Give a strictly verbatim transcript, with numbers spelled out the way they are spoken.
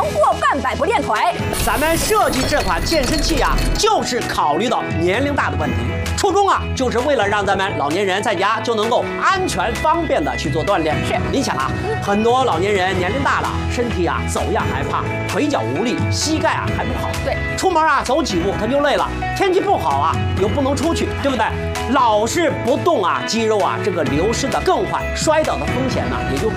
过半百不练腿。 咱们设计这款健身器啊，就是考虑到年龄大的问题。初衷啊，就是为了让咱们老年人在家就能够安全方便的去做锻炼。 是， 你想啊，很多老年人年龄大了，身体啊走样害怕，腿脚无力，膝盖啊还不好。 对， 出门啊走几步他就累了，天气不好啊又不能出去，对不对？老是不动啊，肌肉啊这个流失的更快，摔倒的风险呢也就